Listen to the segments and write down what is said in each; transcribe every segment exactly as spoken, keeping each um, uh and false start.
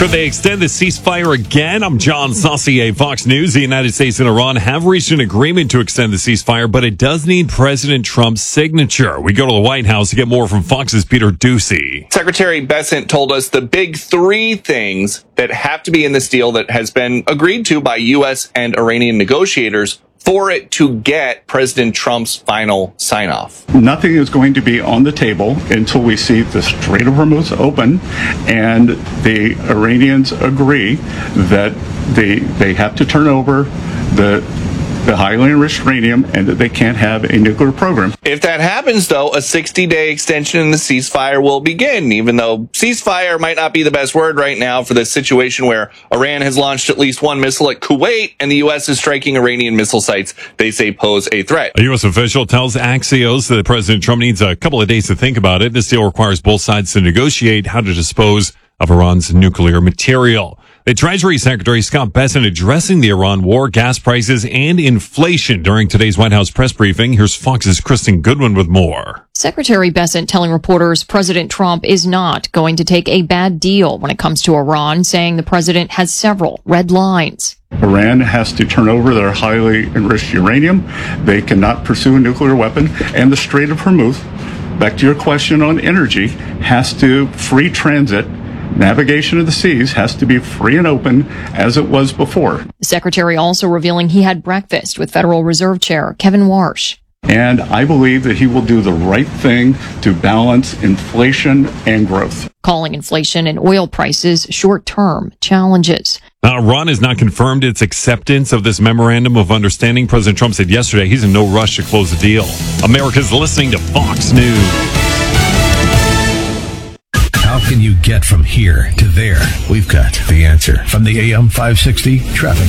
Could they extend the ceasefire again? I'm John Saucier, Fox News. The United States and Iran have reached an agreement to extend the ceasefire, but it does need President Trump's signature. We go to the White House to get more from Fox's Peter Doocy. Secretary Bessent told us the big three things that have to be in this deal that has been agreed to by U S and Iranian negotiators for it to get President Trump's final sign-off. Nothing is going to be on the table until we see the Strait of Hormuz open and the Iranians agree that they they have to turn over the the highly enriched uranium and that they can't have a nuclear program. If that happens, though, a sixty-day extension in the ceasefire will begin, even though ceasefire might not be the best word right now for this situation where Iran has launched at least one missile at Kuwait and the U S is striking Iranian missile sites they say pose a threat. A U S official tells Axios that President Trump needs a couple of days to think about it. This deal requires both sides to negotiate how to dispose of Iran's nuclear material. The Treasury Secretary Scott Bessent addressing the Iran war, gas prices, and inflation during today's White House press briefing. Here's Fox's Kristen Goodwin with more. Secretary Bessent telling reporters President Trump is not going to take a bad deal when it comes to Iran, saying the president has several red lines. Iran has to turn over their highly enriched uranium. They cannot pursue a nuclear weapon. And the Strait of Hormuz, back to your question on energy, has to free transit. Navigation of the seas has to be free and open as it was before. The secretary also revealing he had breakfast with Federal Reserve Chair Kevin Warsh. And I believe that he will do the right thing to balance inflation and growth. Calling inflation and oil prices short-term challenges. Now, Iran has not confirmed its acceptance of this memorandum of understanding. President Trump said yesterday he's in no rush to close the deal. America's listening to Fox News. How can you get from here to there? We've got the answer from the A M five sixty Traffic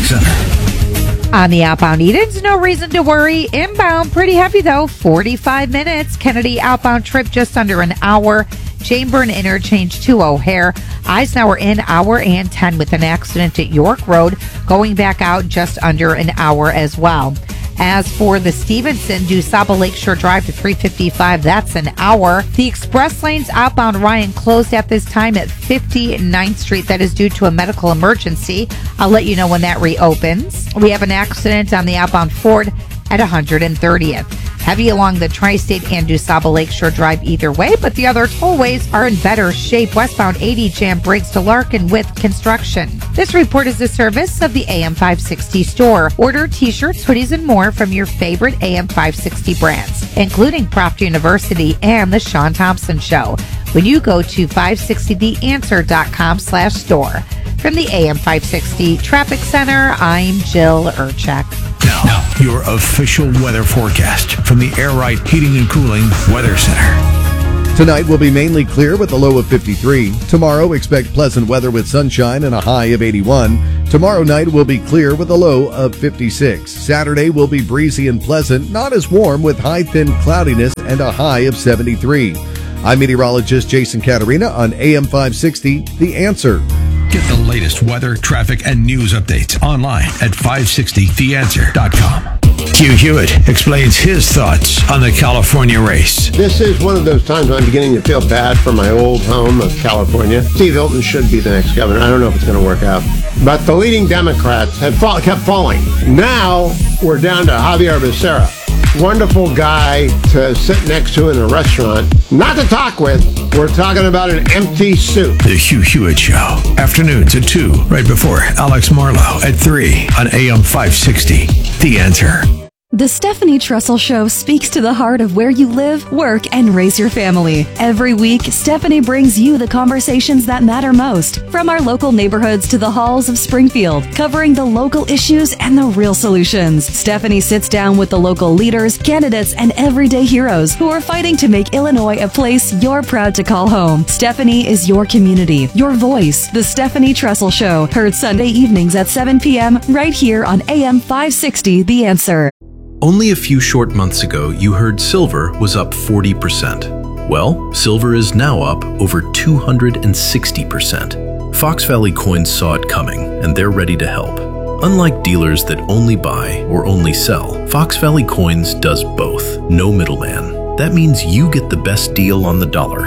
Center. On the outbound Edens, no reason to worry. Inbound, pretty heavy though, forty-five minutes. Kennedy outbound trip just under an hour. Janeburn interchange to O'Hare. Eisenhower in hour and ten with an accident at York Road. Going back out just under an hour as well. As for the Stevenson, DuSable Lakeshore Drive to three fifty-five, that's an hour. The express lanes outbound Ryan closed at this time at fifty-ninth Street. That is due to a medical emergency. I'll let you know when that reopens. We have an accident on the outbound Ford at one hundred thirtieth. Heavy along the Tri-State and DuSable Lakeshore Drive either way, but the other tollways are in better shape. Westbound eighty Jam Briggs to Larkin with construction. This report is a service of the A M five sixty store. Order t-shirts, hoodies, and more from your favorite A M five sixty brands, including Proctor University and The Sean Thompson Show, when you go to five sixty the answer dot com slash store. From the A M five sixty Traffic Center, I'm Jill Urchak. Now, your official weather forecast from the Air Right Heating and Cooling Weather Center. Tonight will be mainly clear with a low of fifty-three. Tomorrow, expect pleasant weather with sunshine and a high of eighty-one. Tomorrow night will be clear with a low of fifty-six. Saturday will be breezy and pleasant, not as warm with high thin cloudiness and a high of seventy-three. I'm meteorologist Jason Caterina on A M five sixty, The Answer. Get the latest weather, traffic, and news updates online at five sixty the answer dot com. Hugh Hewitt explains his thoughts on the California race. This is one of those times I'm beginning to feel bad for my old home of California. Steve Hilton should be the next governor. I don't know if it's going to work out. But the leading Democrats have fall, kept falling. Now we're down to Javier Becerra. Wonderful guy to sit next to in a restaurant. Not to talk with. We're talking about an empty suit. The Hugh Hewitt Show. Afternoons at two, right before Alex Marlowe at three on A M five sixty. The Answer. The Stephanie Trussell Show speaks to the heart of where you live, work, and raise your family. Every week, Stephanie brings you the conversations that matter most, from our local neighborhoods to the halls of Springfield, covering the local issues and the real solutions. Stephanie sits down with the local leaders, candidates, and everyday heroes who are fighting to make Illinois a place you're proud to call home. Stephanie is your community, your voice. The Stephanie Trussell Show, heard Sunday evenings at seven p.m. right here on A M five sixty, The Answer. Only a few short months ago, you heard silver was up forty percent. Well, silver is now up over two hundred sixty percent. Fox Valley Coins saw it coming, and they're ready to help. Unlike dealers that only buy or only sell, Fox Valley Coins does both. No middleman. That means you get the best deal on the dollar.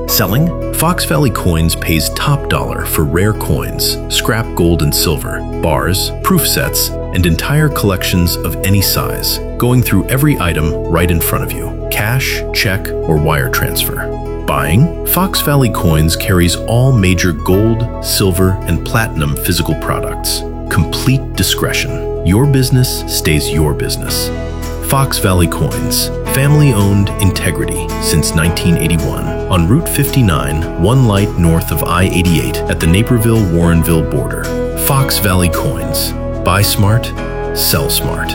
Selling? Fox Valley Coins pays top dollar for rare coins, scrap gold and silver, bars, proof sets, and entire collections of any size, going through every item right in front of you, cash, check, or wire transfer. Buying? Fox Valley Coins carries all major gold, silver, and platinum physical products. Complete discretion. Your business stays your business. Fox Valley Coins. Family-owned integrity since nineteen eighty-one. On Route fifty-nine, one light north of I eighty-eight at the Naperville-Warrenville border. Fox Valley Coins. Buy smart, sell smart.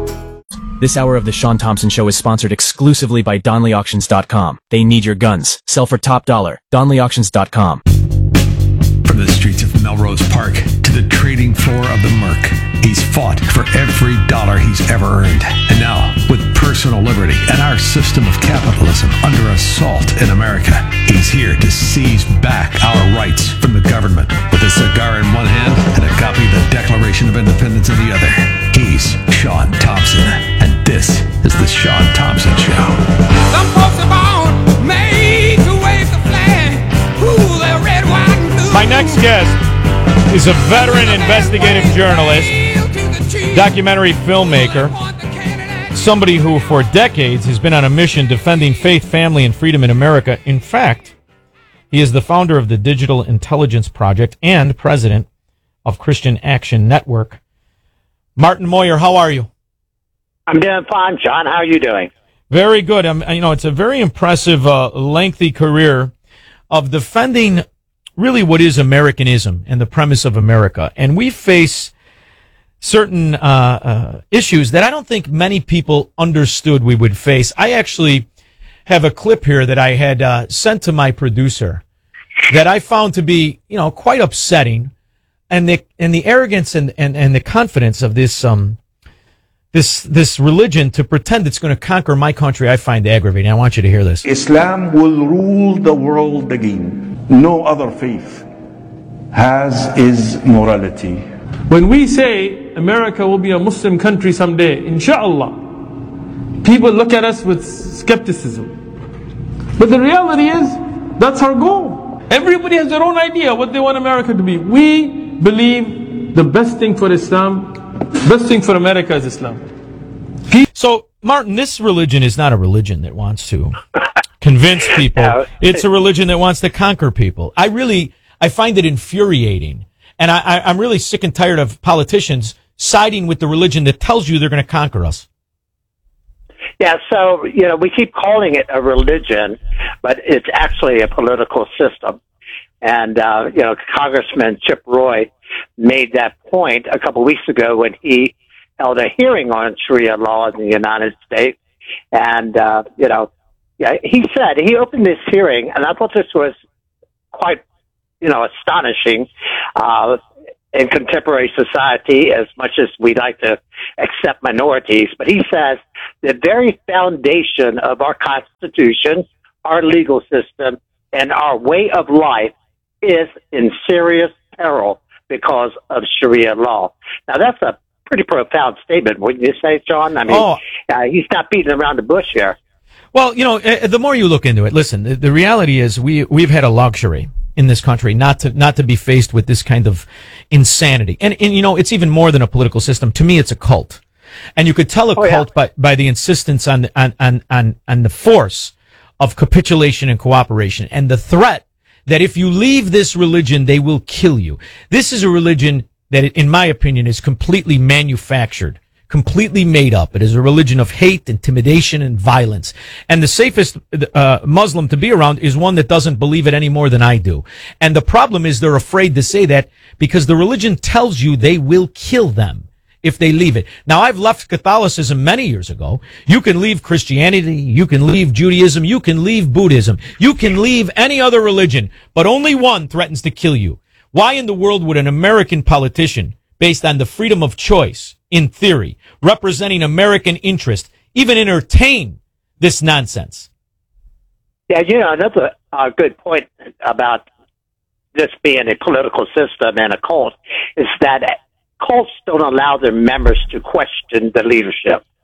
This hour of the Sean Thompson Show is sponsored exclusively by Donley Auctions dot com. They need your guns. Sell for top dollar. Donley Auctions dot com. From the streets of Melrose Park to the trading floor of the Merc, he's fought for every dollar he's ever earned. And now, with personal liberty and our system of capitalism under assault in America, he's here to seize back our rights from the government. With a cigar in one hand and a copy of the Declaration of Independence in the other, he's Sean Thompson. And this is the Sean Thompson Show. Some folks are born made to wave the flag. Ooh, they're red, white, and blue. My next guest is a veteran investigative journalist, documentary filmmaker, somebody who for decades has been on a mission defending faith, family, and freedom in America. In fact, he is the founder of the Digital Intelligence Project and president of Christian Action Network. Martin Moyer, how are you? I'm doing fine, John. How are you doing? Very good. Um, you know, it's a very impressive, uh, lengthy career of defending really what is Americanism and the premise of America. And we face certain uh, uh, issues that I don't think many people understood we would face. I actually have a clip here that I had uh, sent to my producer that I found to be, you know, quite upsetting. And the and the arrogance and, and, and the confidence of this um this this religion to pretend it's going to conquer my country, I find aggravating. I want you to hear this. Islam will rule the world again. No other faith has its morality. When we say America will be a Muslim country someday, inshallah, people look at us with skepticism. But the reality is, that's our goal. Everybody has their own idea what they want America to be. We believe the best thing for Islam, best thing for America is Islam. So, Martin, this religion is not a religion that wants to convince people. It's a religion that wants to conquer people. I really, I find it infuriating. And I, I, I'm really sick and tired of politicians siding with the religion that tells you they're going to conquer us. Yeah, so, you know, we keep calling it a religion, but it's actually a political system. And, uh, you know, Congressman Chip Roy made that point a couple weeks ago when he held a hearing on Sharia law in the United States. And, uh, you know, yeah, he said, he opened this hearing, and I thought this was quite, you know, astonishing, uh, in contemporary society, as much as we like to accept minorities. But he says the very foundation of our Constitution, our legal system, and our way of life is in serious peril because of Sharia law. Now, that's a pretty profound statement, wouldn't you say, John? I mean, oh. uh, he's not beating around the bush here. Well, you know, uh, the more you look into it, listen, the, the reality is we, we've had a luxury in this country not to, not to be faced with this kind of insanity. And, and, you know, it's even more than a political system. To me, it's a cult. And you could tell a oh, cult yeah. by, by the insistence on, on, on, on, on the force of capitulation and cooperation and the threat that if you leave this religion, they will kill you. This is a religion that, in my opinion, is completely manufactured, completely made up. It is a religion of hate, intimidation, and violence. And the safest uh, Muslim to be around is one that doesn't believe it any more than I do. And the problem is they're afraid to say that because the religion tells you they will kill them if they leave it. Now, I've left Catholicism many years ago. You can leave Christianity, you can leave Judaism, you can leave Buddhism, you can leave any other religion, but only one threatens to kill you. Why in the world would an American politician, based on the freedom of choice, in theory, representing American interest, even entertain this nonsense? Yeah, you know, another uh, good point about this being a political system and a cult is that cults don't allow their members to question the leadership.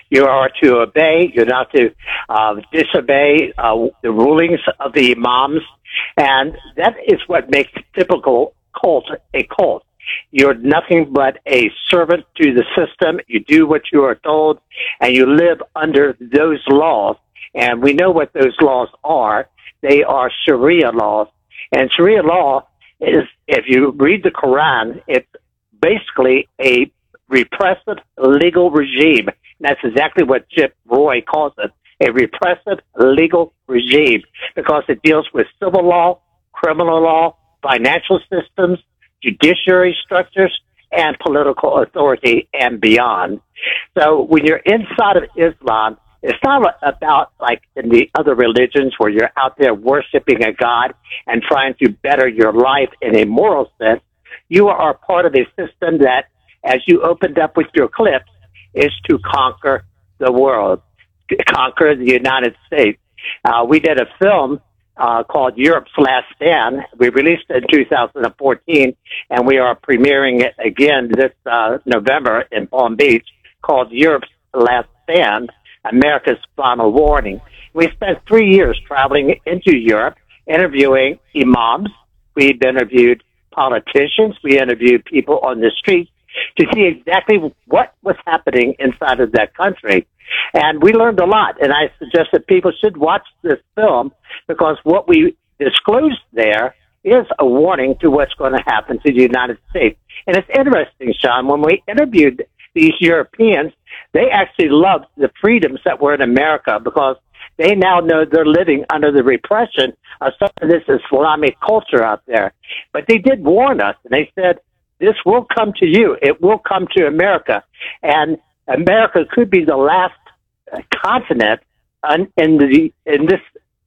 You are to obey. You're not to uh, disobey uh, the rulings of the imams. And that is what makes a typical cult a cult. You're nothing but a servant to the system. You do what you are told, and you live under those laws. And we know what those laws are. They are Sharia laws. And Sharia law is, if you read the Quran, it's basically a repressive legal regime. And that's exactly what Chip Roy calls it, a repressive legal regime, because it deals with civil law, criminal law, financial systems, judiciary structures, and political authority and beyond. So when you're inside of Islam, it's not about like in the other religions where you're out there worshiping a god and trying to better your life in a moral sense. You are part of a system that, as you opened up with your clips, is to conquer the world, to conquer the United States. Uh, we did a film uh, called Europe's Last Stand. We released it in two thousand fourteen, and we are premiering it again this uh, November in Palm Beach, called Europe's Last Stand, America's Final Warning. We spent three years traveling into Europe, interviewing imams. We've interviewed politicians. We interviewed people on the streets to see exactly what was happening inside of that country. And we learned a lot. And I suggest that people should watch this film, because what we disclosed there is a warning to what's going to happen to the United States. And it's interesting, Sean, when we interviewed these Europeans, they actually loved the freedoms that were in America, because they now know they're living under the repression of some of this Islamic culture out there. But they did warn us, and they said, this will come to you. It will come to America. And America could be the last continent in the in this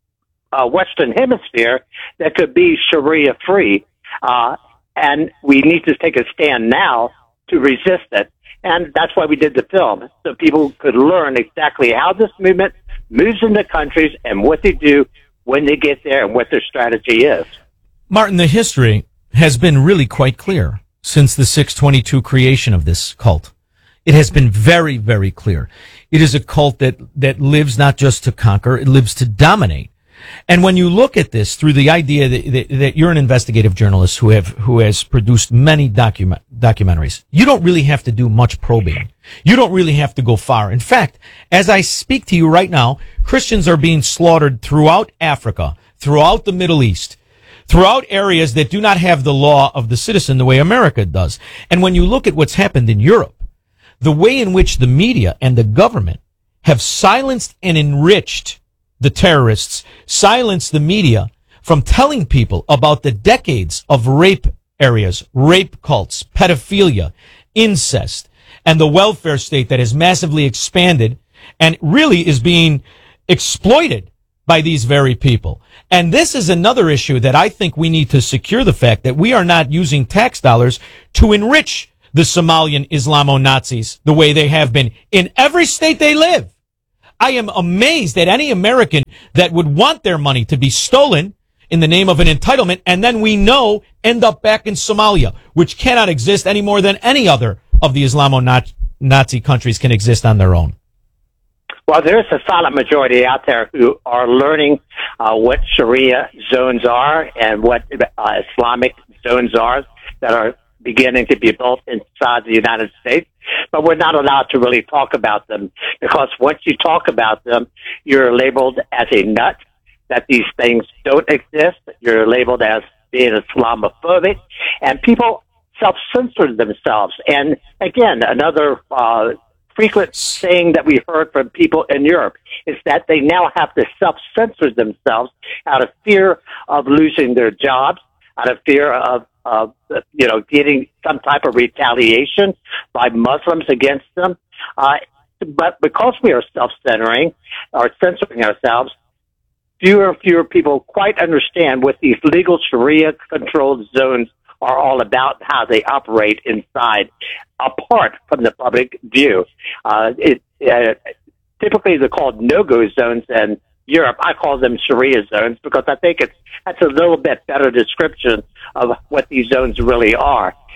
uh, Western Hemisphere that could be Sharia free. Uh, and we need to take a stand now to resist it. And that's why we did the film, so people could learn exactly how this movement moves into countries and what they do when they get there and what their strategy is. Martin, the history has been really quite clear since the six twenty-two creation of this cult. It has been very, very clear. It is a cult that, that lives not just to conquer, it lives to dominate. And when you look at this through the idea that, that, that you're an investigative journalist who have who has produced many document documentaries, you don't really have to do much probing. You don't really have to go far. In fact, as I speak to you right now, Christians are being slaughtered throughout Africa, throughout the Middle East, throughout areas that do not have the law of the citizen the way America does. And when you look at what's happened in Europe, the way in which the media and the government have silenced and enriched the terrorists, silenced the media from telling people about the decades of rape areas, rape cults, pedophilia, incest, and the welfare state that has massively expanded and really is being exploited by these very people. And this is another issue that I think we need to secure, the fact that we are not using tax dollars to enrich the Somalian Islamo-Nazis the way they have been in every state they live. I am amazed at any American that would want their money to be stolen in the name of an entitlement, and then we know end up back in Somalia, which cannot exist any more than any other of the Islamo-Nazi countries can exist on their own. Well, there's a silent majority out there who are learning uh, what Sharia zones are and what uh, Islamic zones are that are beginning to be built inside the United States. But we're not allowed to really talk about them, because once you talk about them, you're labeled as a nut, that these things don't exist. You're labeled as being Islamophobic, and people self-censor themselves. And again, another uh, frequent saying that we heard from people in Europe is that they now have to self-censor themselves out of fear of losing their jobs, out of fear of Uh, you know, getting some type of retaliation by Muslims against them. Uh, but because we are self-centering or censoring ourselves, fewer and fewer people quite understand what these legal Sharia-controlled zones are all about, how they operate inside, apart from the public view. Uh, it, uh, typically, they're called no-go zones, and Europe, I call them Sharia zones, because I think it's that's a little bit better description of what these zones really are.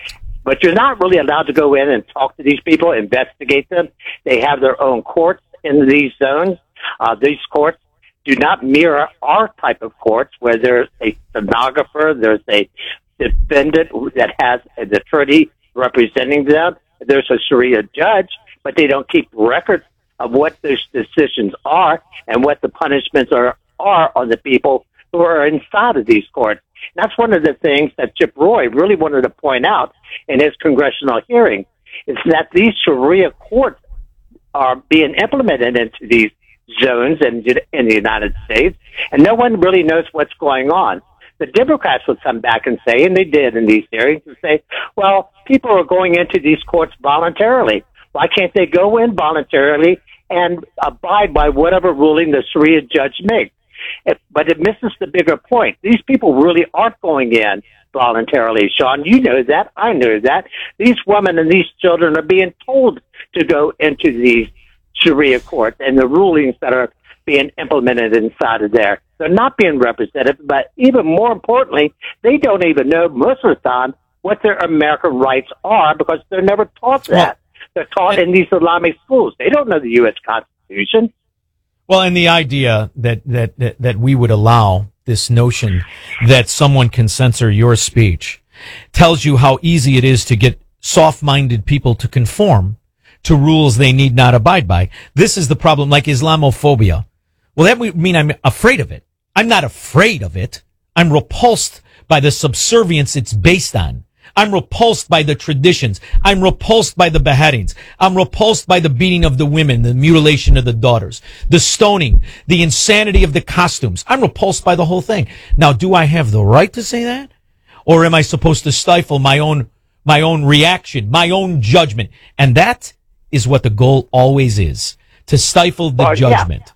But you're not really allowed to go in and talk to these people, investigate them. They have their own courts in these zones. Uh, these courts do not mirror our type of courts where there's a stenographer, there's a defendant that has an attorney representing them, there's a Sharia judge, but they don't keep records of what those decisions are and what the punishments are, are on the people who are inside of these courts. And that's one of the things that Chip Roy really wanted to point out in his congressional hearing, is that these Sharia courts are being implemented into these zones in, in the United States, and no one really knows what's going on. The Democrats would come back and say, and they did in these hearings, and say, well, people are going into these courts voluntarily. Why can't they go in voluntarily and abide by whatever ruling the Sharia judge makes? It, but it misses the bigger point. These people really aren't going in voluntarily, Sean. You know that. I know that. These women and these children are being told to go into these Sharia courts and the rulings that are being implemented inside of there. They're not being represented, but even more importantly, they don't even know most of the time what their American rights are because they're never taught that. They're taught in these Islamic schools. They don't know the U S Constitution. Well, and the idea that, that, that, that we would allow this notion that someone can censor your speech tells you how easy it is to get soft-minded people to conform to rules they need not abide by. This is the problem, like Islamophobia. Well, that would mean I'm afraid of it. I'm not afraid of it. I'm repulsed by the subservience it's based on. I'm repulsed by the traditions. I'm repulsed by the beheadings. I'm repulsed by the beating of the women, the mutilation of the daughters, the stoning, the insanity of the costumes. I'm repulsed by the whole thing. Now, do I have the right to say that? Or am I supposed to stifle my own, my own reaction, my own judgment? And that is what the goal always is, to stifle the Well, yeah. judgment.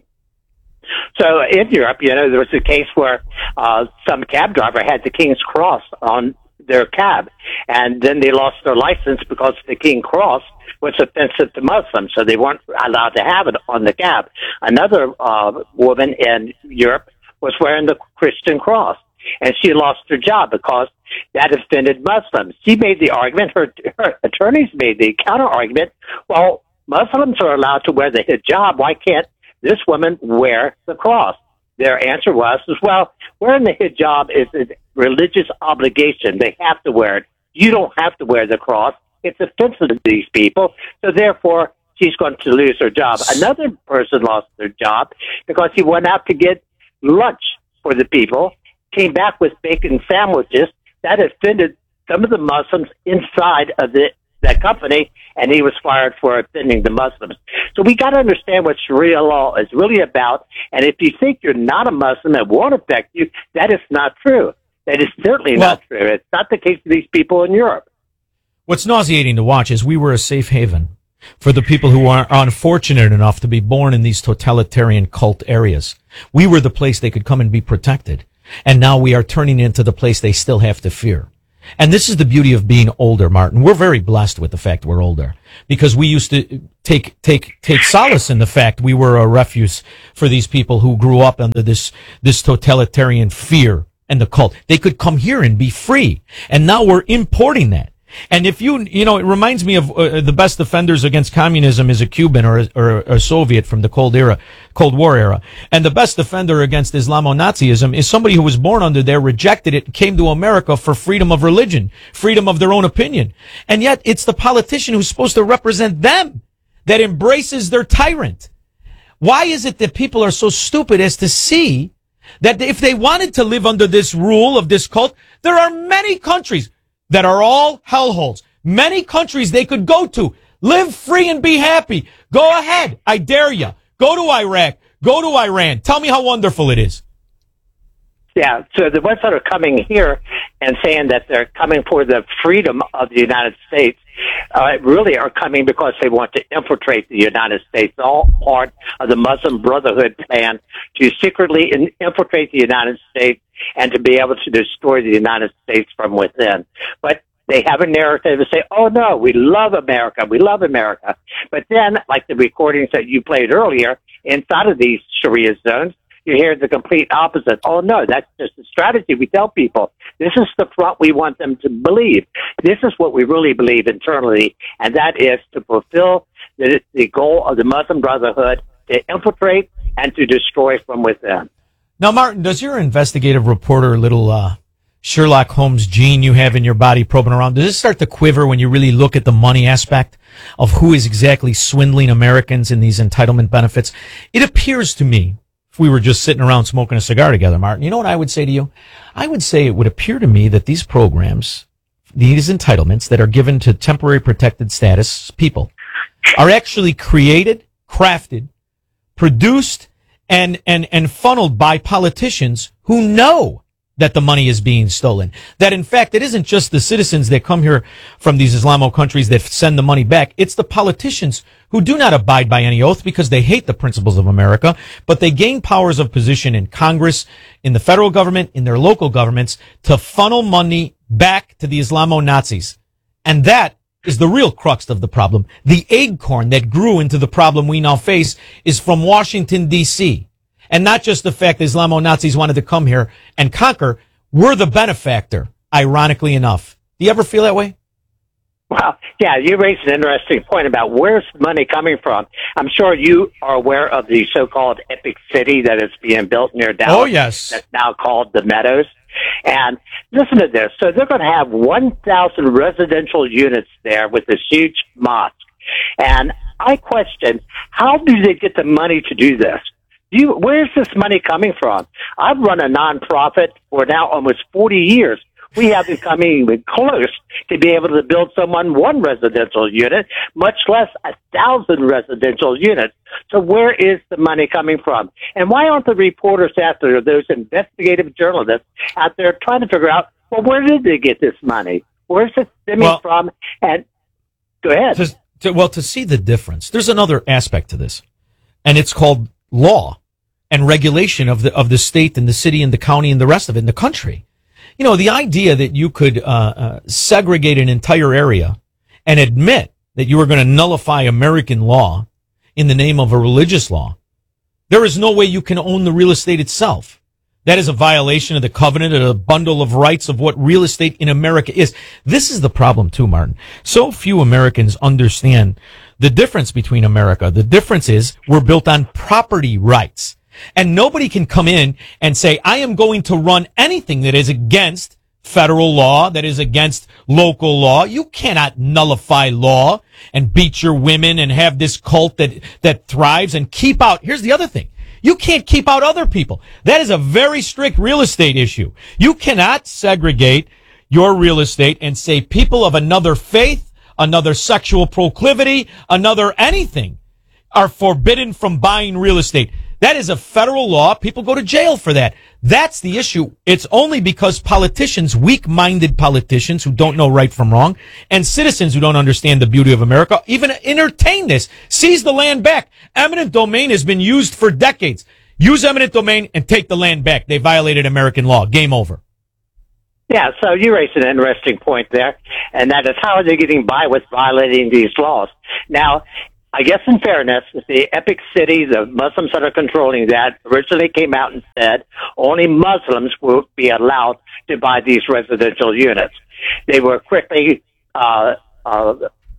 So in Europe, you know, there was a case where uh, some cab driver had the King's Cross on their cab, and then they lost their license because the King's Cross was offensive to Muslims, so they weren't allowed to have it on the cab. Another uh, woman in Europe was wearing the Christian cross, and she lost her job because that offended Muslims. She made the argument, her, her attorneys made the counter argument, well, Muslims are allowed to wear the hijab, why can't this woman wear the cross? Their answer was, well, wearing the hijab is a religious obligation. They have to wear it. You don't have to wear the cross. It's offensive to these people. So therefore, she's going to lose her job. Another person lost their job because he went out to get lunch for the people, came back with bacon sandwiches. That offended some of the Muslims inside of the that company, and he was fired for offending the Muslims. So we got to understand what Sharia law is really about, and if you think you're not a Muslim, it won't affect you, that is not true. That is certainly Well- not true. It's not the case for these people in Europe. What's nauseating to watch is we were a safe haven for the people who are unfortunate enough to be born in these totalitarian cult areas. We were the place they could come and be protected. And now we are turning into the place they still have to fear. And this is the beauty of being older, Martin. We're very blessed with the fact we're older because we used to take, take, take solace in the fact we were a refuge for these people who grew up under this, this totalitarian fear and the cult. They could come here and be free. And now we're importing that. And if you, you know, it reminds me of uh, the best defenders against communism is a Cuban or a, or a Soviet from the Cold era, Cold War era. And the best defender against Islamo-Nazism is somebody who was born under there, rejected it, and came to America for freedom of religion, freedom of their own opinion. And yet it's the politician who's supposed to represent them that embraces their tyrant. Why is it that people are so stupid as to see that if they wanted to live under this rule of this cult, there are many countries that are all hellholes. Many countries they could go to. Live free and be happy. Go ahead. I dare you. Go to Iraq. Go to Iran. Tell me how wonderful it is. Yeah, so the ones that are coming here and saying that they're coming for the freedom of the United States uh, really are coming because they want to infiltrate the United States, all part of the Muslim Brotherhood plan to secretly in- infiltrate the United States and to be able to destroy the United States from within. But they have a narrative to say, oh, no, we love America, we love America. But then, like the recordings that you played earlier, inside of these Sharia zones, you hear the complete opposite. Oh, no, that's just a strategy. We tell people this is the front we want them to believe. This is what we really believe internally, and that is to fulfill the, the goal of the Muslim Brotherhood to infiltrate and to destroy from within. Now, Martin, does your investigative reporter little uh, Sherlock Holmes gene you have in your body probing around, does it start to quiver when you really look at the money aspect of who is exactly swindling Americans in these entitlement benefits? It appears to me, if we were just sitting around smoking a cigar together, Martin, you know what I would say to you? I would say it would appear to me that these programs, these entitlements that are given to temporary protected status people, are actually created, crafted, produced, and, and, and funneled by politicians who know that the money is being stolen. That, in fact, it isn't just the citizens that come here from these Islamo countries that send the money back. It's the politicians who do not abide by any oath because they hate the principles of America, but they gain powers of position in Congress, in the federal government, in their local governments to funnel money back to the Islamo Nazis. And that is the real crux of the problem. The acorn that grew into the problem we now face is from Washington, D C, and not just the fact that Islamo Nazis wanted to come here and conquer. We're the benefactor, ironically enough. Do you ever feel that way? Well, yeah, you raised an interesting point about where's the money coming from. I'm sure you are aware of the so-called epic city that is being built near Dallas. Oh, yes. That's now called the Meadows. And listen to this. So they're going to have one thousand residential units there with this huge mosque. And I question, how do they get the money to do this? Do you, where's this money coming from? I've run a nonprofit for now almost forty years. We haven't come even close to be able to build someone one residential unit, much less a thousand residential units. So where is the money coming from? And why aren't the reporters out there, those investigative journalists out there trying to figure out, well, where did they get this money? Where's it stemming well, from? And go ahead. To, to, well, to see the difference, there's another aspect to this, and it's called law and regulation of the of the state and the city and the county and the rest of it in the country. You know, the idea that you could uh, uh, segregate an entire area and admit that you were going to nullify American law in the name of a religious law, there is no way you can own the real estate itself. That is a violation of the covenant, of a bundle of rights of what real estate in America is. This is the problem too, Martin. So few Americans understand the difference between America. The difference is we're built on property rights. And nobody can come in and say, I am going to run anything that is against federal law, that is against local law. You cannot nullify law and beat your women and have this cult that, that thrives and keep out. Here's the other thing. You can't keep out other people. That is a very strict real estate issue. You cannot segregate your real estate and say people of another faith, another sexual proclivity, another anything are forbidden from buying real estate. That is a federal law. People go to jail for that. That's the issue. It's only because politicians, weak-minded politicians who don't know right from wrong, and citizens who don't understand the beauty of America, even entertain this. Seize the land back. Eminent domain has been used for decades. Use eminent domain and take the land back. They violated American law. Game over. Yeah, so you raised an interesting point there, and that is how are they getting by with violating these laws? Now, I guess in fairness, the epic city, the Muslims that are controlling that, originally came out and said only Muslims will be allowed to buy these residential units. They were quickly uh, uh,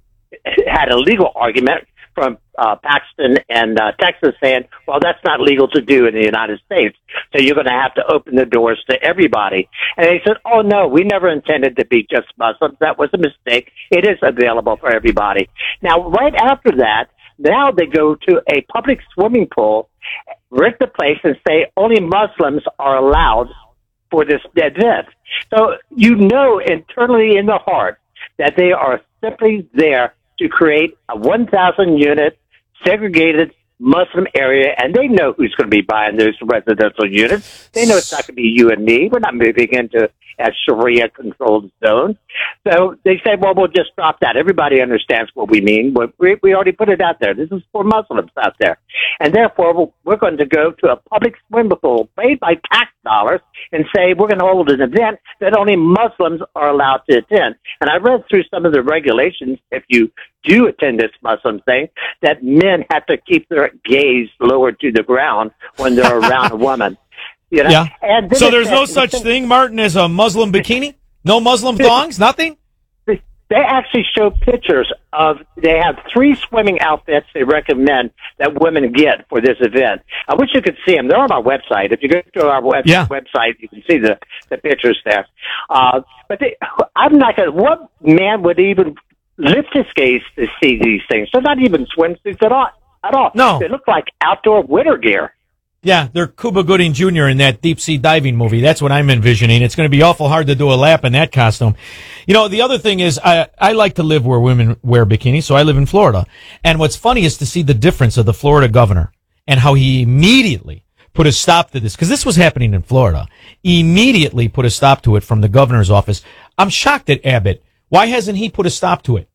had a legal argument from uh, Paxton and uh, Texas saying, well, that's not legal to do in the United States, so you're going to have to open the doors to everybody. And they said, oh, no, we never intended to be just Muslims. That was a mistake. It is available for everybody. Now, right after that, now they go to a public swimming pool, rent the place, and say only Muslims are allowed for this event. So you know internally in the heart that they are simply there to create a one thousand unit segregated Muslim area, and they know who's going to be buying those residential units. They know it's not going to be you and me. We're not moving into a Sharia-controlled zone. So they say, well, we'll just drop that. Everybody understands what we mean. We, we already put it out there. This is for Muslims out there. And therefore, we're going to go to a public swimming pool paid by tax dollars and say we're going to hold an event that only Muslims are allowed to attend. And I read through some of the regulations, if you do attend this Muslim thing, that men have to keep their gaze lowered to the ground when they're around a woman. You know? Yeah. And then so it there's says- no such thing, Martin, as a Muslim bikini? No Muslim thongs? Nothing? They actually show pictures of, they have three swimming outfits they recommend that women get for this event. I wish you could see them. They're on our website. If you go to our web, Yeah. website, you can see the, the pictures there. Uh, but they, I'm not going to, what man would even lift his gaze to see these things? They're not even swimsuits at all. At all. No. They look like outdoor winter gear. Yeah, they're Cuba Gooding Junior in that deep sea diving movie. That's what I'm envisioning. It's going to be awful hard to do a lap in that costume. You know, the other thing is I, I like to live where women wear bikinis, so I live in Florida. And what's funny is to see the difference of the Florida governor and how he immediately put a stop to this, because this was happening in Florida. Immediately put a stop to it from the governor's office. I'm shocked at Abbott. Why hasn't he put a stop to it?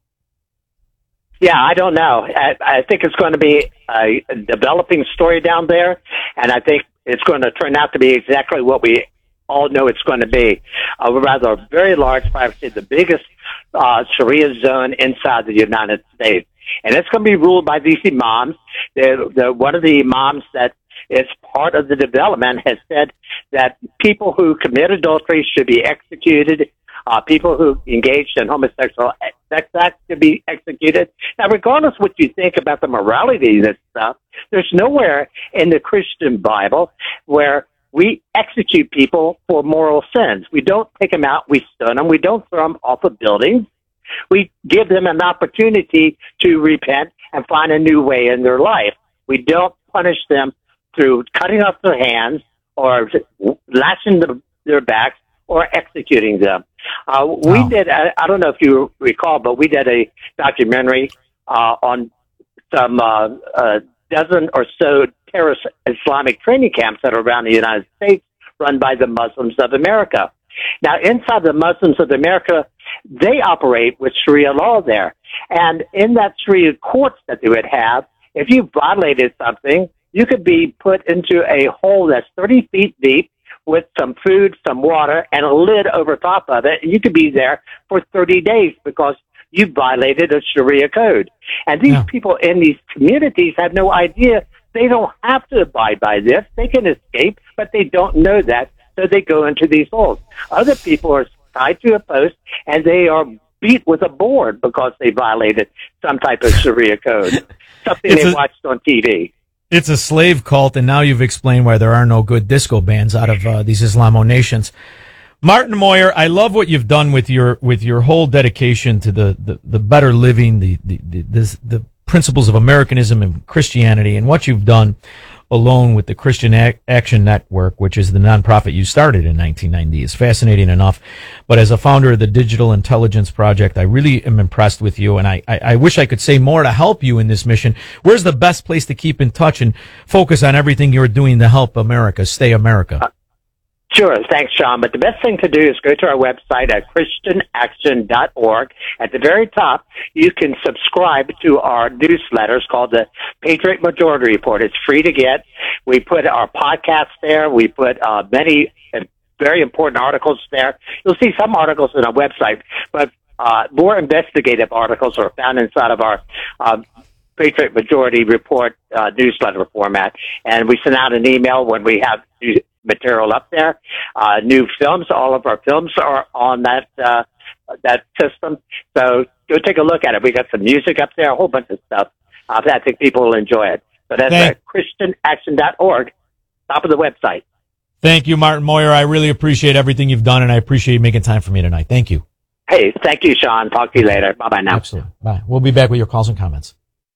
Yeah, I don't know. I, I think it's going to be a, a developing story down there, and I think it's going to turn out to be exactly what we all know it's going to be. A rather very large, probably the biggest uh, Sharia zone inside the United States. And it's going to be ruled by these imams. They're, they're, one of the imams that is part of the development has said that people who commit adultery should be executed. Uh, people who engaged in homosexual sex acts to be executed. Now, regardless what you think about the morality of this stuff, there's nowhere in the Christian Bible where we execute people for moral sins. We don't take them out, we stone them, we don't throw them off of buildings. We give them an opportunity to repent and find a new way in their life. We don't punish them through cutting off their hands or lashing the, their backs or executing them. Uh, we Wow. did, I, I don't know if you recall, but we did a documentary uh, on some uh, uh, dozen or so terrorist Islamic training camps that are around the United States run by the Muslims of America. Now, inside the Muslims of America, they operate with Sharia law there. And in that Sharia courts that they would have, if you violated something, you could be put into a hole that's thirty feet deep with some food, some water, and a lid over top of it. You could be there for thirty days because you violated a Sharia code. And these Yeah. people in these communities have no idea. They don't have to abide by this. They can escape, but they don't know that, so they go into these holes. Other people are tied to a post, and they are beat with a board because they violated some type of Sharia code, something It's they a- watched on T V. It's a slave cult, and now you've explained why there are no good disco bands out of uh, these Islamo nations. Martin Moyer, I love what you've done with your with your whole dedication to the the, the better living, the the, the the the principles of Americanism and Christianity, and what you've done alone with the Christian Ac- Action Network, which is the nonprofit you started in nineteen ninety, is fascinating enough. But as a founder of the Digital Intelligence Project, I really am impressed with you, and I, I, I wish I could say more to help you in this mission. Where's the best place to keep in touch and focus on everything you're doing to help America stay America? Sure. Thanks, Sean. But the best thing to do is go to our website at christian action dot org. At the very top, you can subscribe to our newsletters called the Patriot Majority Report. It's free to get. We put our podcasts there. We put uh, many uh, very important articles there. You'll see some articles on our website, but uh, more investigative articles are found inside of our uh, Patriot Majority Report uh, newsletter format. And we send out an email when we have new material up there. Uh, new films, all of our films are on that uh, that system. So go take a look at it. We got some music up there, a whole bunch of stuff. Uh, I think people will enjoy it. So that's Thank- at christian action dot org, top of the website. Thank you, Martin Moyer. I really appreciate everything you've done, and I appreciate you making time for me tonight. Thank you. Hey, thank you, Sean. Talk to you later. Bye-bye now. Absolutely. Bye. We'll be back with your calls and comments.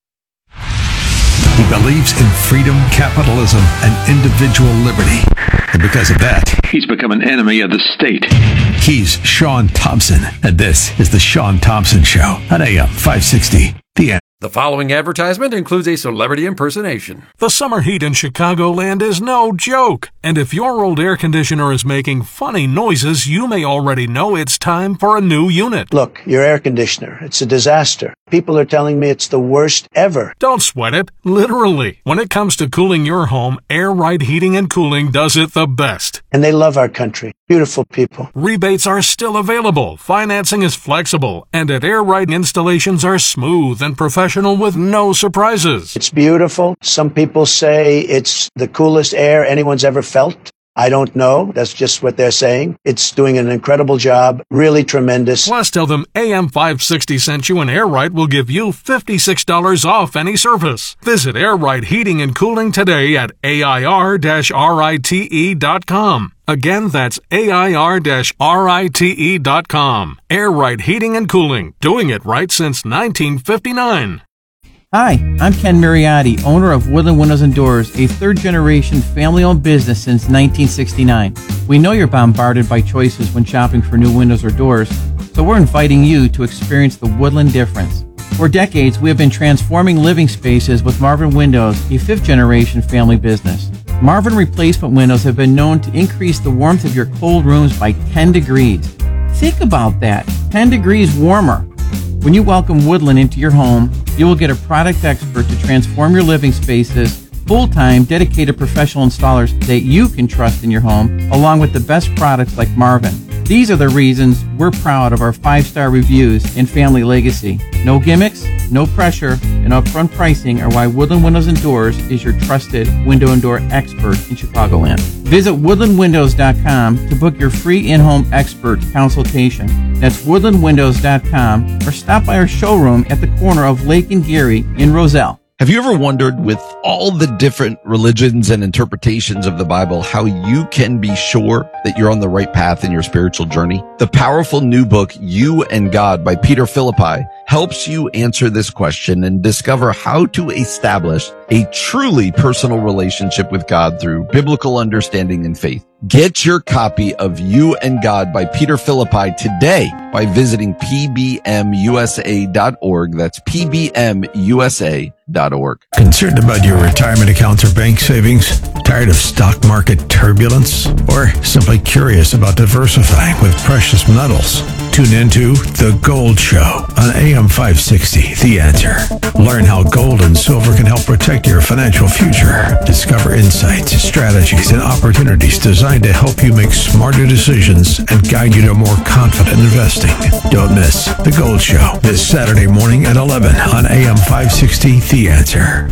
He believes in freedom, capitalism, and individual liberty. And because of that, he's become an enemy of the state. He's Sean Thompson, and this is The Sean Thompson Show on A M five sixty. The The following advertisement includes a celebrity impersonation. The summer heat in Chicagoland is no joke. And if your old air conditioner is making funny noises, you may already know it's time for a new unit. Look, your air conditioner, it's a disaster. People are telling me it's the worst ever. Don't sweat it. Literally. When it comes to cooling your home, Air Right Heating and Cooling does it the best. And they love our country. Beautiful people. Rebates are still available. Financing is flexible. And at Air Right, installations are smooth and professional with no surprises. It's beautiful. Some people say it's the coolest air anyone's ever felt. I don't know. That's just what they're saying. It's doing an incredible job. Really tremendous. Plus, tell them A M five sixty sent you and Air Right will give you fifty-six dollars off any service. Visit Air Right Heating and Cooling today at A I R rite dot com. Again, that's A I R rite dot com. Air Right Heating and Cooling. Doing it right since nineteen fifty-nine. Hi, I'm Ken Mariotti, owner of Woodland Windows and Doors, a third-generation family-owned business since nineteen sixty-nine. We know you're bombarded by choices when shopping for new windows or doors, so we're inviting you to experience the Woodland difference. For decades, we have been transforming living spaces with Marvin Windows, a fifth-generation family business. Marvin replacement windows have been known to increase the warmth of your cold rooms by ten degrees. Think about that, ten degrees warmer. When you welcome Woodland into your home, you will get a product expert to transform your living spaces, full-time, dedicated professional installers that you can trust in your home, along with the best products like Marvin. These are the reasons we're proud of our five-star reviews and family legacy. No gimmicks, no pressure, and upfront pricing are why Woodland Windows and Doors is your trusted window and door expert in Chicagoland. Visit woodland windows dot com to book your free in-home expert consultation. That's woodland windows dot com, or stop by our showroom at the corner of Lake and Geary in Roselle. Have you ever wondered, with all the different religions and interpretations of the Bible, how you can be sure that you're on the right path in your spiritual journey? The powerful new book, You and God by Peter Philippi, helps you answer this question and discover how to establish a truly personal relationship with God through biblical understanding and faith. Get your copy of You and God by Peter Philippi today by visiting P B M U S A dot org. That's P B M U S A dot org. Concerned about your retirement accounts or bank savings? Tired of stock market turbulence? Or simply curious about diversifying with precious metals? Tune into The Gold Show on A M five sixty, The Answer. Learn how gold and silver can help protect your financial future. Discover insights, strategies, and opportunities designed to help you make smarter decisions and guide you to more confident investing. Don't miss The Gold Show this Saturday morning at eleven on A M five sixty, The Answer.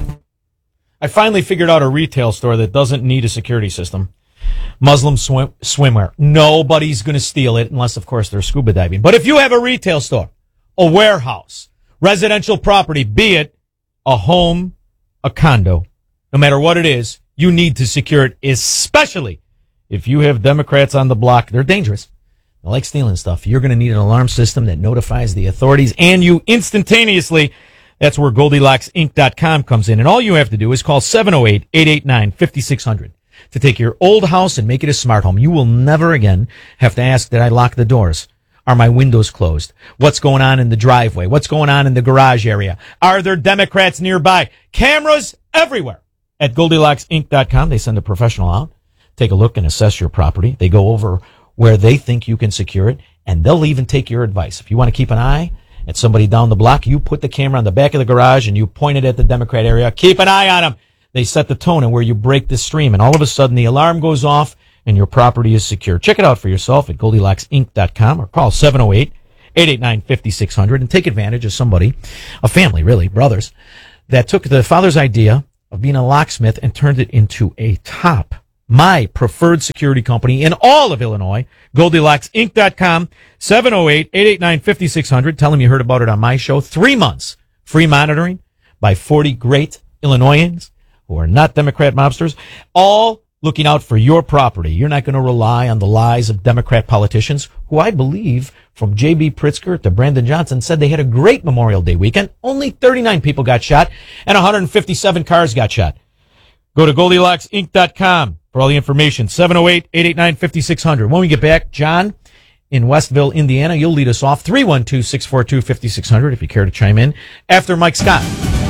I finally figured out a retail store that doesn't need a security system. Muslim swim, swimwear. Nobody's going to steal it unless, of course, they're scuba diving. But if you have a retail store, a warehouse, residential property, be it a home, a condo, no matter what it is, you need to secure it, especially if you have Democrats on the block. They're dangerous. They like stealing stuff. You're going to need an alarm system that notifies the authorities and you instantaneously. That's where Goldilocks Inc dot com comes in. And all you have to do is call seven oh eight, eight eight nine, five six zero zero to take your old house and make it a smart home. You will never again have to ask, did I lock the doors? Are my windows closed? What's going on in the driveway? What's going on in the garage area? Are there Democrats nearby? Cameras everywhere. At Goldilocks Inc dot com, they send a professional out, take a look and assess your property. They go over where they think you can secure it, and they'll even take your advice. If you want to keep an eye at somebody down the block, you put the camera on the back of the garage and you point it at the Democrat area. Keep an eye on them. They set the tone and where you break the stream, and all of a sudden the alarm goes off and your property is secure. Check it out for yourself at Goldilocks Inc dot com or call seven oh eight, eight eight nine, five six zero zero and take advantage of somebody, a family really, brothers, that took the father's idea of being a locksmith and turned it into a top, my preferred security company in all of Illinois. Goldilocks Inc dot com, seven oh eight, eight eight nine, five six zero zero. Tell them you heard about it on my show. Three months free monitoring by forty great Illinoisans who are not Democrat mobsters, all looking out for your property. You're not going to rely on the lies of Democrat politicians who I believe, from J B Pritzker to Brandon Johnson, said they had a great Memorial Day weekend. Only thirty-nine people got shot and one hundred fifty-seven cars got shot. Go to Goldilocks Inc dot com for all the information. seven oh eight, eight eight nine, five six zero zero. When we get back, John in Westville, Indiana. You'll lead us off. three one two, six four two, five six zero zero if you care to chime in. After Mike Scott.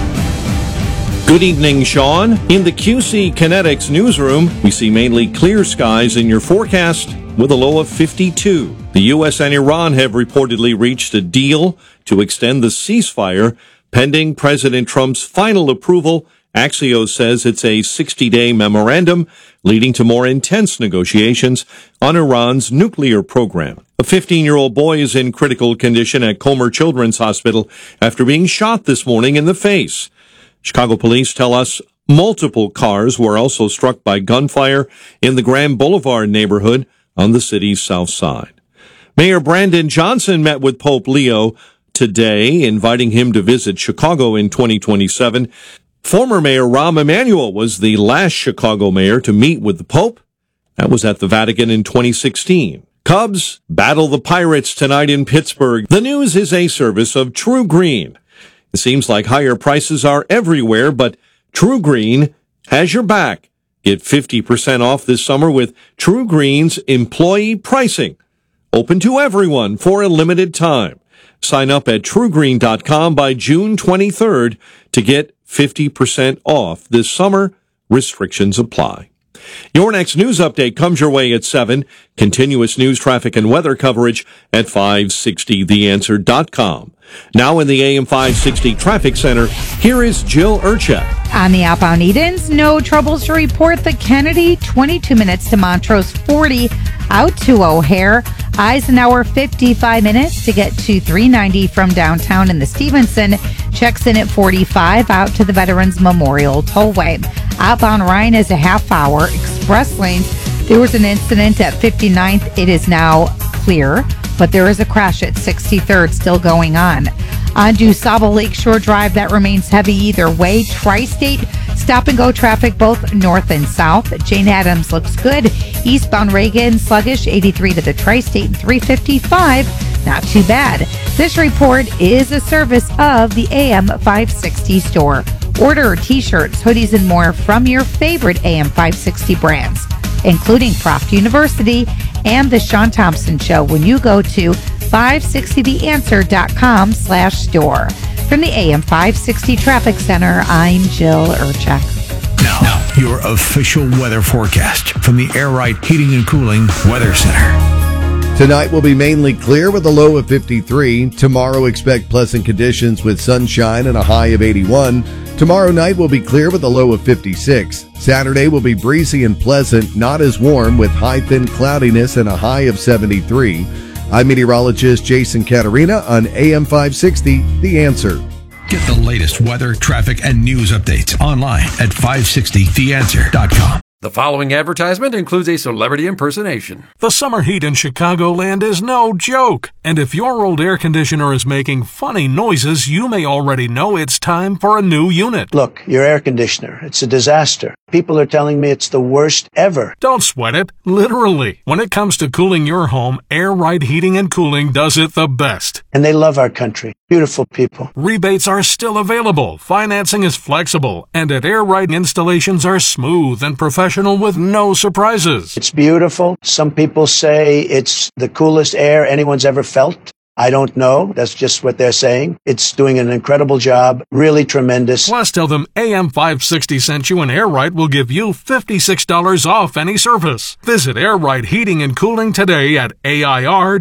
Good evening, Sean. In the Q C Kinetics newsroom, we see mainly clear skies in your forecast with a low of fifty-two. The U S and Iran have reportedly reached a deal to extend the ceasefire pending President Trump's final approval. Axios says it's a sixty-day memorandum leading to more intense negotiations on Iran's nuclear program. A fifteen-year-old boy is in critical condition at Comer Children's Hospital after being shot this morning in the face. Chicago police tell us multiple cars were also struck by gunfire in the Grand Boulevard neighborhood on the city's south side. Mayor Brandon Johnson met with Pope Leo today, inviting him to visit Chicago in twenty twenty-seven. Former Mayor Rahm Emanuel was the last Chicago mayor to meet with the Pope. That was at the Vatican in twenty sixteen. Cubs battle the Pirates tonight in Pittsburgh. The news is a service of True Green. It seems like higher prices are everywhere, but True Green has your back. Get fifty percent off this summer with True Green's employee pricing. Open to everyone for a limited time. Sign up at true green dot com by June twenty-third to get fifty percent off this summer. Restrictions apply. Your next news update comes your way at seven. Continuous news, traffic, and weather coverage at five sixty the answer dot com. Now in the A M five sixty Traffic Center, here is Jill Urchak. On the outbound Edens, no troubles to report. The Kennedy, twenty-two minutes to Montrose, forty out to O'Hare. Eisenhower, fifty-five minutes to get to three ninety from downtown. And the Stevenson checks in at forty-five out to the Veterans Memorial Tollway. Outbound Ryan is a half hour. Express lanes, there was an incident at fifty-ninth. It is now clear, but there is a crash at sixty-third still going on. On DuSable Lakeshore Drive, that remains heavy either way. Tri-State, stop and go traffic both north and south. Jane Addams looks good. Eastbound Reagan, sluggish, eighty-three to the Tri-State and three fifty-five. Not too bad. This report is a service of the A M five sixty store. Order t-shirts, hoodies, and more from your favorite A M five sixty brands, including Proft University and The Sean Thompson Show when you go to five sixty the answer dot com slash store. From the A M five sixty Traffic Center, I'm Jill Urchak. Now, your official weather forecast from the Air Right Heating and Cooling Weather Center. Tonight will be mainly clear with a low of fifty-three. Tomorrow, expect pleasant conditions with sunshine and a high of eighty-one. Tomorrow night will be clear with a low of fifty-six. Saturday will be breezy and pleasant, not as warm, with high thin cloudiness and a high of seventy-three. I'm meteorologist Jason Caterina on A M five sixty, The Answer. Get the latest weather, traffic, and news updates online at five sixty the answer dot com. The following advertisement includes a celebrity impersonation. The summer heat in Chicagoland is no joke. And if your old air conditioner is making funny noises, you may already know it's time for a new unit. Look, your air conditioner, it's a disaster. People are telling me it's the worst ever. Don't sweat it, literally. When it comes to cooling your home, Air Right Heating and Cooling does it the best. And they love our country. Beautiful people. Rebates are still available, financing is flexible, and at Air Right installations are smooth and professional with no surprises. It's beautiful. Some people say it's the coolest air anyone's ever felt. I don't know. That's just what they're saying. It's doing an incredible job. Really tremendous. Plus, tell them A M five sixty sent you and Air Right will give you fifty-six dollars off any service. Visit Air Right Heating and Cooling today at A I R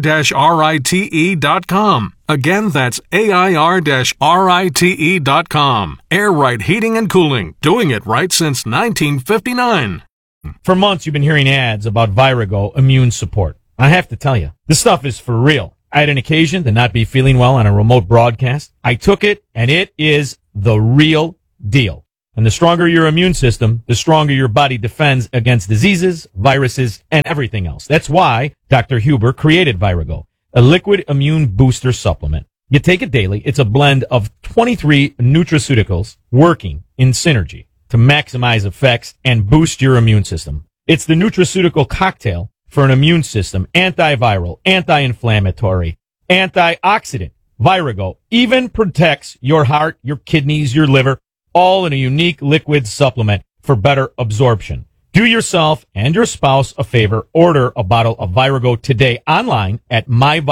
rite dot com. Again, that's A I R rite dot com. Air Right Heating and Cooling. Doing it right since nineteen fifty-nine. For months, you've been hearing ads about Virago Immune Support. I have to tell you, this stuff is for real. I had an occasion to not be feeling well on a remote broadcast. I took it, and it is the real deal. And the stronger your immune system, the stronger your body defends against diseases, viruses, and everything else. That's why Doctor Huber created Virago, a liquid immune booster supplement. You take it daily. It's a blend of twenty-three nutraceuticals working in synergy to maximize effects and boost your immune system. It's the nutraceutical cocktail for an immune system, antiviral, anti-inflammatory, antioxidant. Virago even protects your heart, your kidneys, your liver, all in a unique liquid supplement for better absorption. Do yourself and your spouse a favor. Order a bottle of Virago today online at my